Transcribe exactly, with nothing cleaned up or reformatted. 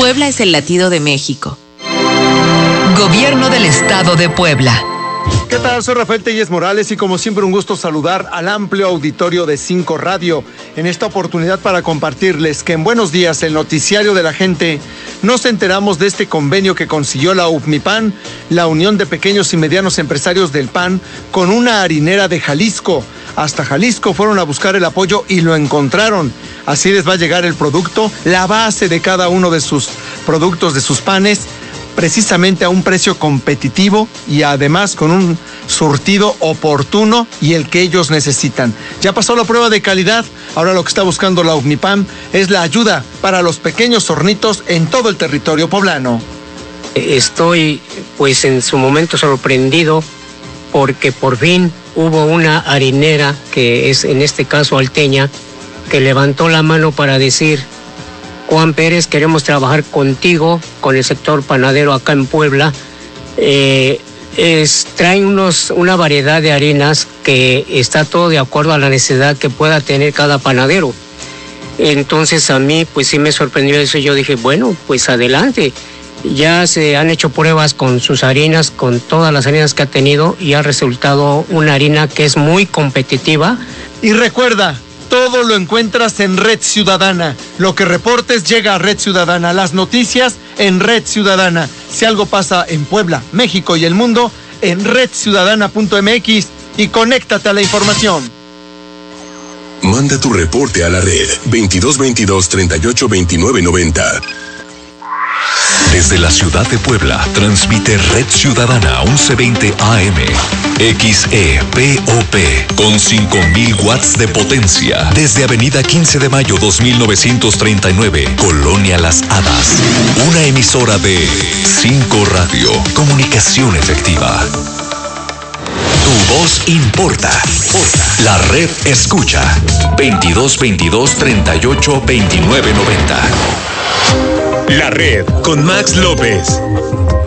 Puebla es el latido de México. Gobierno del Estado de Puebla. ¿Qué tal? Soy Rafael Telles Morales y como siempre un gusto saludar al amplio auditorio de Cinco Radio en esta oportunidad para compartirles que en Buenos Días, el noticiario de la gente, nos enteramos de este convenio que consiguió la U P M I P A N, la Unión de Pequeños y Medianos Empresarios del P A N, con una harinera de Jalisco. Hasta Jalisco fueron a buscar el apoyo y lo encontraron. Así les va a llegar el producto, la base de cada uno de sus productos, de sus panes, precisamente a un precio competitivo y además con un surtido oportuno y el que ellos necesitan. Ya pasó la prueba de calidad, ahora lo que está buscando la U P M I P A N es la ayuda para los pequeños hornitos en todo el territorio poblano. Estoy pues en su momento sorprendido porque por fin hubo una harinera, que es en este caso Alteña, que levantó la mano para decir: Juan Pérez, queremos trabajar contigo, con el sector panadero acá en Puebla. Eh, es, traen unos, una variedad de harinas que está todo de acuerdo a la necesidad que pueda tener cada panadero. Entonces a mí pues sí me sorprendió eso. Yo dije, bueno, pues adelante. Ya se han hecho pruebas con sus harinas, con todas las harinas que ha tenido, y ha resultado una harina que es muy competitiva. Y recuerda, todo lo encuentras en Red Ciudadana. Lo que reportes llega a Red Ciudadana. Las noticias en Red Ciudadana. Si algo pasa en Puebla, México y el mundo, en red ciudadana punto m x y conéctate a la información. Manda tu reporte a la red veintidós veintidós treinta y ocho veintinueve noventa. Desde la ciudad de Puebla, transmite Red Ciudadana once veinte A M, X E P O P, con cinco mil watts de potencia, desde Avenida quince de mayo dos mil novecientos treinta y nueve, Colonia Las Hadas. Una emisora de Cinco Radio, comunicación efectiva. Tu voz importa. La red escucha. veintidós veintidós treinta y ocho veintinueve noventa. La red con Max López.